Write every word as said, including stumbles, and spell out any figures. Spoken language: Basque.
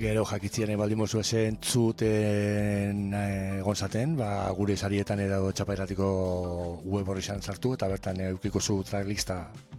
Gero jakitzien baldin mozu esen zuten egon zaten, ba, gure sarietan edo txapairatiko web horri sartu eta bertan eukiko zu tracklista